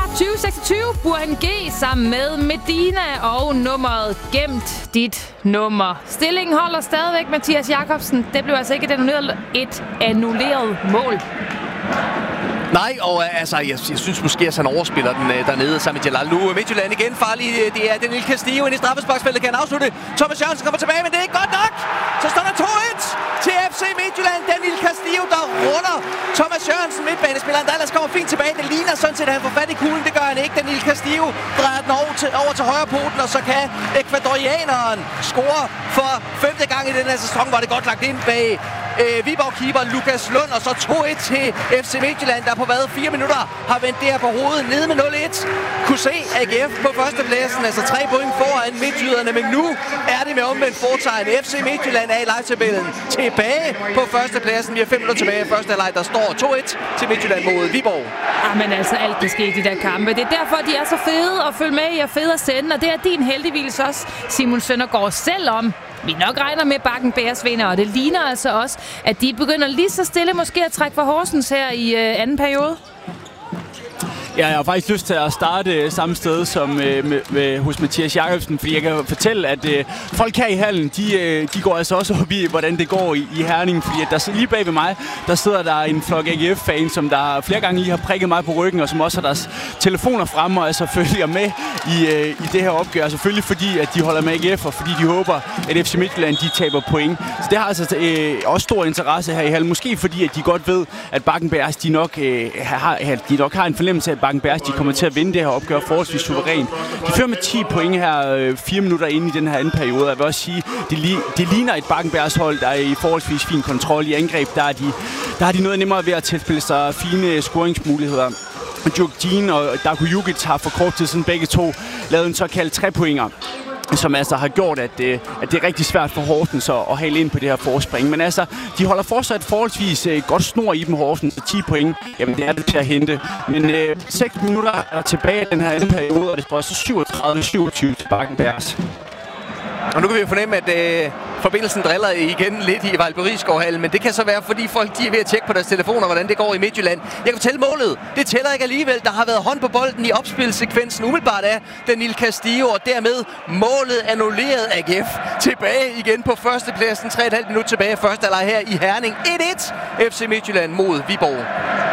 2026, Burhan G sammen med Medina og nummeret Gemt dit nummer. Stillingen holder stadigvæk, Mathias Jakobsen. Det blev altså ikke et annulleret mål. Nej, og altså, jeg synes måske, at han overspiller den dernede sammen med Jalal. Nu Midtjylland igen farlig. Det er Daniel Castillo ind i straffesparksfeltet. Kan han afslutte? Thomas Jørgensen kommer tilbage, men det er ikke godt nok. Så står der 2-1 til FC Midtjylland. Daniel Castillo, der runder Thomas Jørgensen, midtbanespilleren, der ellers kommer fint tilbage. Det ligner sådan set, at han får fat i kuglen. Det gør han ikke. Daniel Castillo drejer den over til højre poten, og så kan ekvadorianeren score for 5. gang i den her sæson, hvor det godt lagt ind bag Viborg-keeper Lukas Lund, og så 2-1 til FC Midtjylland, der på 4 minutter har vendt det her på hovedet nede med 0-1. Kunne se AGF på førstepladsen, altså 3 point foran midtjyderne, men nu er det med omvendt fortegn. FC Midtjylland er i live-tabellen tilbage på førstepladsen. Vi har 5 minutter tilbage i første halvleg, der står 2-1 til Midtjylland mod Viborg. Men altså alt kan ske i de der kampe. Det er derfor, de er så fede at følge med i og fede at sende, og det er din heldigvis også, Simon Søndergaard, selvom vi nok regner med Bakken Bærs vinder, og det ligner altså også, at de begynder lige så stille måske at trække for Horsens her i anden periode. Ja, jeg har faktisk lyst til at starte samme sted som hos Mathias Jakobsen, fordi jeg kan fortælle, at folk her i hallen, de går altså også op i, hvordan det går i Herning, fordi at lige bag ved mig, der sidder der en flok AGF-fans, som der flere gange lige har prikket mig på ryggen, og som også har deres telefoner fremme, og altså følger med i det her opgør, selvfølgelig fordi, at de holder med AGF, og fordi de håber, at FC Midtjylland, de taber point. Så det har altså også stor interesse her i hallen, måske fordi, at de godt ved, at Bakken Bærs, de nok har en fornemmelse af, at Bakken Bærs, de kommer til at vinde det her opgør forholdsvis suverænt. De fører med 10 point her 4 minutter inde i den her anden periode. Jeg vil også sige, det ligner et Bakken Bærs hold, der er i forholdsvis fin kontrol i angreb. Der har de noget nemmere ved at tilspille sig fine scoringsmuligheder. Djurgin og Darko Jukic har for kort tid siden begge to lavet en såkaldt 3-pointer, som altså har gjort, at det er rigtig svært for Horsens at hale ind på det her forspring. Men altså, de holder fortsat forholdsvis godt snor i dem, Horsens, og 10 point, jamen det er det til at hente. Men 6 minutter er der tilbage i den her anden periode, og det står så 37-27 til Bakken Bærs. Og nu kan vi jo fornemme, at forbindelsen driller igen lidt i Vejlby-Risgaardhallen, men det kan så være, fordi folk de er ved at tjekke på deres telefoner, hvordan det går i Midtjylland. Jeg kan fortælle målet. Det tæller ikke alligevel. Der har været hånd på bolden i opspilsekvensen umiddelbart af Daniel Castillo, og dermed målet annulleret AGF. Tilbage igen på førstepladsen. 3,5 minutter tilbage første halvleg her i Herning. 1-1 FC Midtjylland mod Viborg.